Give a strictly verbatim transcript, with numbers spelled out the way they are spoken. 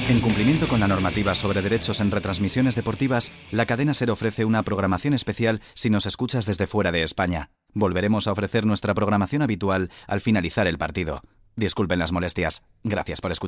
En cumplimiento con la normativa sobre derechos en retransmisiones deportivas, la cadena SER ofrece una programación especial si nos escuchas desde fuera de España. Volveremos a ofrecer nuestra programación habitual al finalizar el partido. Disculpen las molestias. Gracias por escuchar.